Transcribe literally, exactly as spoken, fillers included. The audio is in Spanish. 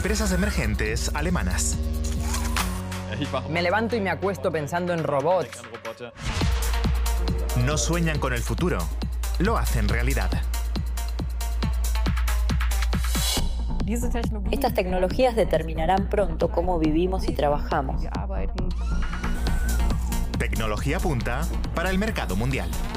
empresas emergentes alemanas. Me levanto y me acuesto pensando en robots. No sueñan con el futuro, lo hacen realidad. Estas tecnologías determinarán pronto cómo vivimos y trabajamos. Tecnología punta para el mercado mundial.